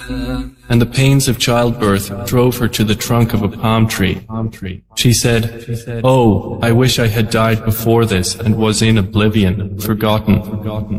and the pains of childbirth drove her to the trunk of a palm tree. She said, "Oh, I wish I had died before this and was in oblivion, forgotten."